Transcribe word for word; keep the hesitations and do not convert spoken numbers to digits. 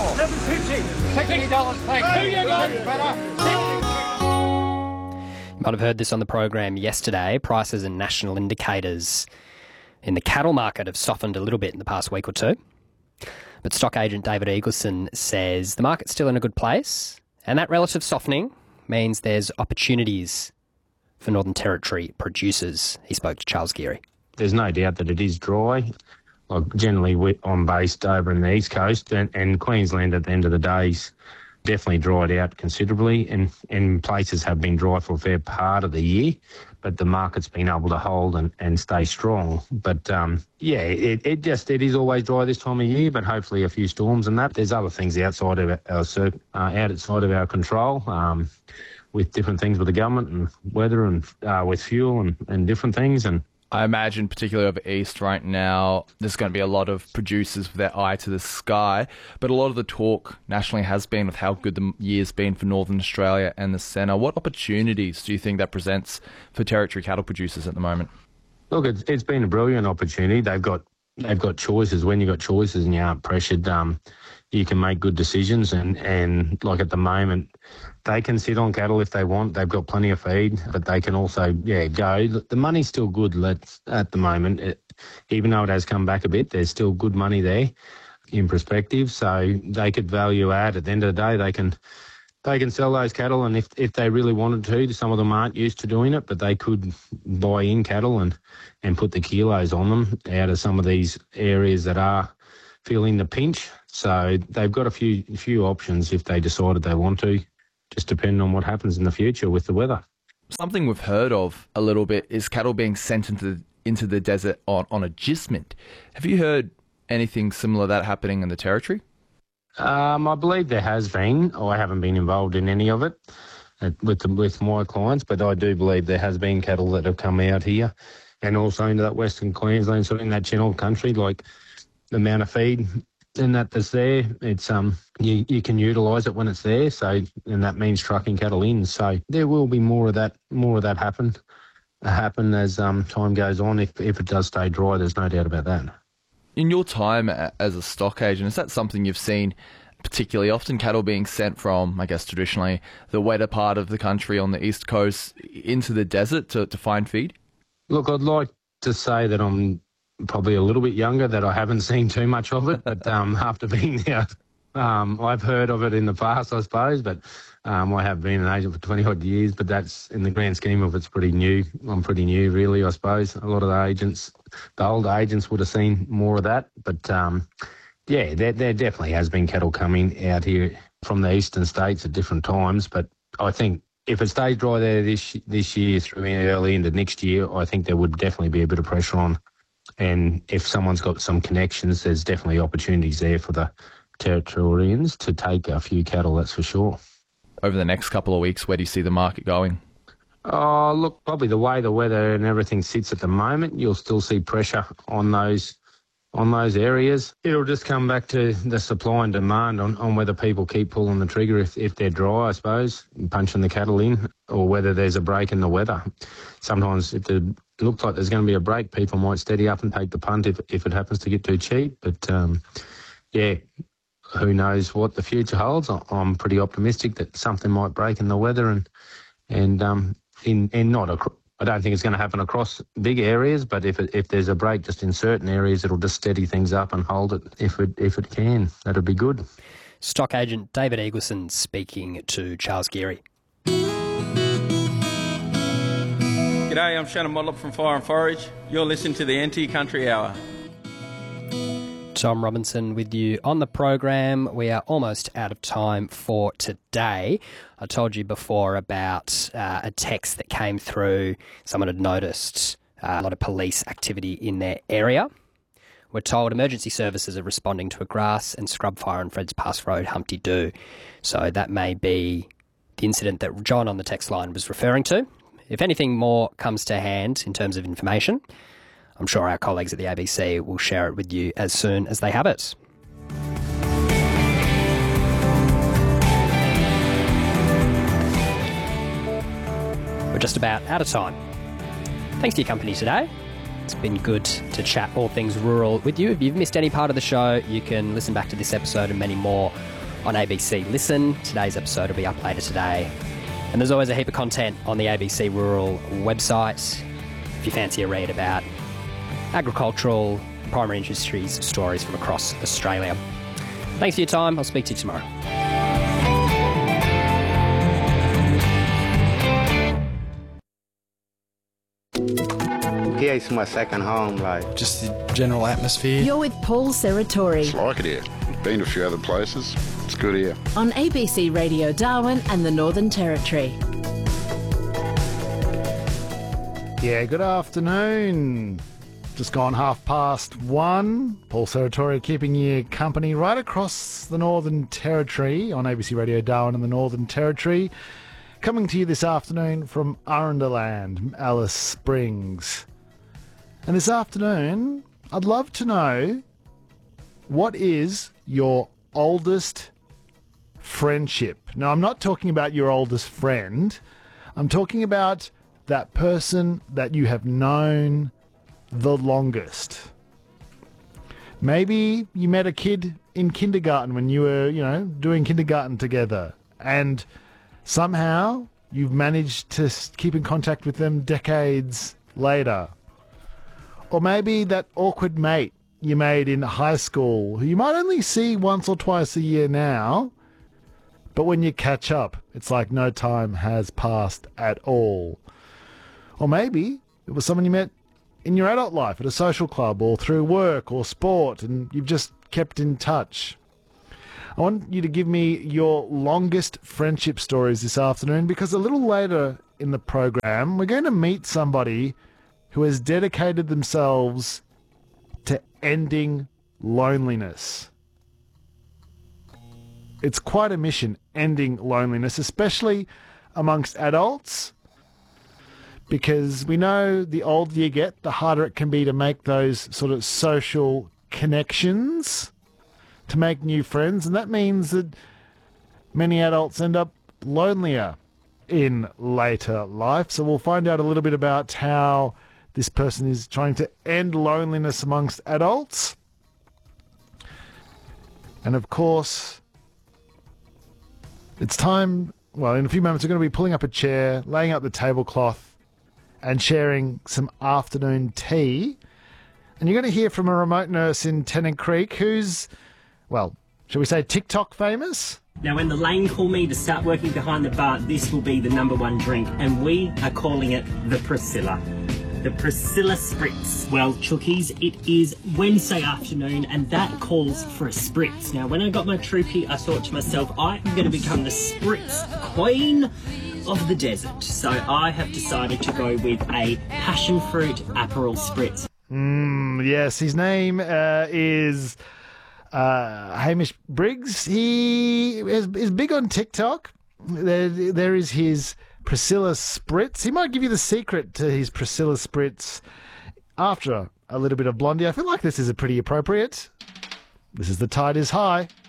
seven fifty. sixty dollars, thanks. Who you got? You might have heard this on the program yesterday. Prices and national indicators in the cattle market have softened a little bit in the past week or two. But stock agent David Eagleson says the market's still in a good place, and that relative softening means there's opportunities for Northern Territory producers. He spoke to Charles Geary. There's no doubt that it is dry. Like generally, we, I'm based over in the East Coast, and, and Queensland at the end of the day is definitely dried out considerably, and, and places have been dry for a fair part of the year, but the market's been able to hold and, and stay strong. But um, yeah, it, it just it is always dry this time of year, but hopefully a few storms and that. There's other things outside of our, our uh, outside of our control, um, with different things with the government and weather and uh, with fuel and, and different things. And I imagine, particularly over east right now, there's going to be a lot of producers with their eye to the sky. But a lot of the talk nationally has been with how good the year's been for Northern Australia and the centre. What opportunities do you think that presents for Territory cattle producers at the moment? Look, it's, it's been a brilliant opportunity. They've got they've got choices. When you've got choices and you aren't pressured, um, you can make good decisions. And, and like at the moment, they can sit on cattle if they want. They've got plenty of feed, but they can also, yeah, go. The money's still good let's, at the moment. It, even though it has come back a bit, there's still good money there in perspective. So they could value add. At the end of the day, they can they can sell those cattle, and if if they really wanted to, some of them aren't used to doing it, but they could buy in cattle and, and put the kilos on them out of some of these areas that are feeling the pinch. So they've got a few few options if they decided they want to, just depending on what happens in the future with the weather. Something we've heard of a little bit is cattle being sent into the, into the desert on, on agistment. Have you heard anything similar to that happening in the Territory? Um, I believe there has been. I haven't been involved in any of it uh, with the, with my clients, but I do believe there has been cattle that have come out here and also into that Western Queensland, sort of in that Channel country, like the amount of feed and that that's there, it's um you, you can utilise it when it's there. So and that means trucking cattle in. So there will be more of that more of that happen happen as um time goes on. If if it does stay dry, there's no doubt about that. In your time as a stock agent, is that something you've seen particularly often, cattle being sent from, I guess, traditionally the wetter part of the country on the East Coast into the desert to, to find feed? Look, I'd like to say that I'm probably a little bit younger, that I haven't seen too much of it, but um, after being there, um, I've heard of it in the past, I suppose, but um, I have been an agent for twenty odd years, but that's, in the grand scheme of it's pretty new. I'm pretty new, really, I suppose. A lot of the agents, the old agents would have seen more of that, but um, yeah, there, there definitely has been cattle coming out here from the eastern states at different times, but I think if it stays dry there this this year through early into next year, I think there would definitely be a bit of pressure on. And if someone's got some connections, there's definitely opportunities there for the Territorians to take a few cattle, that's for sure. Over the next couple of weeks, where do you see the market going? Oh, look, probably the way the weather and everything sits at the moment, you'll still see pressure on those on those areas. It'll just come back to the supply and demand on, on whether people keep pulling the trigger if, if they're dry, I suppose, and punching the cattle in, or whether there's a break in the weather. Sometimes if it looks like there's going to be a break, people might steady up and take the punt if, if it happens to get too cheap. But, um, yeah, who knows what the future holds. I'm pretty optimistic that something might break in the weather and, and, um, in, and not across. I don't think it's going to happen across big areas, but if it, if there's a break just in certain areas, it'll just steady things up and hold it if it if it can. That'd be good. Stock agent David Eagleson speaking to Charles Geary. G'day, I'm Shannon Motlop from Fire and Forage. You're listening to the N T Country Hour. Tom Robinson with you on the program. We are almost out of time for today. I told you before about uh, a text that came through. Someone had noticed uh, a lot of police activity in their area. We're told emergency services are responding to a grass and scrub fire on Fred's Pass Road, Humpty Doo. So that may be the incident that John on the text line was referring to. If anything more comes to hand in terms of information, I'm sure our colleagues at the A B C will share it with you as soon as they have it. We're just about out of time. Thanks for your company today. It's been good to chat all things rural with you. If you've missed any part of the show, you can listen back to this episode and many more on A B C Listen. Today's episode will be up later today. And there's always a heap of content on the A B C Rural website if you fancy a read about agricultural, primary industries stories from across Australia. Thanks for your time. I'll speak to you tomorrow. Here is my second home, like just the general atmosphere. You're with Paul Serratori. It's like it here. Been to a few other places. It's good here. On A B C Radio Darwin and the Northern Territory. Yeah, good afternoon. Just gone half past one. Paul Serratori keeping you company right across the Northern Territory on A B C Radio Darwin and the Northern Territory. Coming to you this afternoon from Arundaland, Alice Springs. And this afternoon, I'd love to know, what is your oldest friendship? Now, I'm not talking about your oldest friend. I'm talking about that person that you have known the longest. Maybe you met a kid in kindergarten when you were, you know, doing kindergarten together, and somehow you've managed to keep in contact with them decades later. Or maybe that awkward mate you made in high school, who you might only see once or twice a year now, but when you catch up, it's like no time has passed at all. Or maybe it was someone you met in your adult life at a social club or through work or sport, and you've just kept in touch. I want you to give me your longest friendship stories this afternoon, because a little later in the program, we're going to meet somebody who has dedicated themselves to ending loneliness. It's quite a mission, ending loneliness, especially amongst adults, because we know the older you get, the harder it can be to make those sort of social connections, to make new friends, and that means that many adults end up lonelier in later life. So we'll find out a little bit about how this person is trying to end loneliness amongst adults. And of course, it's time, well, in a few moments we're going to be pulling up a chair, laying out the tablecloth, and sharing some afternoon tea. And you're going to hear from a remote nurse in Tennant Creek who's, well, shall we say TikTok famous? Now, when the lane call me to start working behind the bar, this will be the number one drink, and we are calling it the Priscilla. The Priscilla Spritz. Well, Chookies, it is Wednesday afternoon, and that calls for a spritz. Now, when I got my troopy, I thought to myself, I'm going to become the spritz queen of the desert. So I have decided to go with a passion fruit Aperol spritz. Mm, yes, his name uh, is uh, Hamish Briggs. He is, is big on TikTok. There, there is his Priscilla Spritz. He might give you the secret to his Priscilla Spritz after a little bit of Blondie. I feel like this is a pretty appropriate. This is The Tide is High.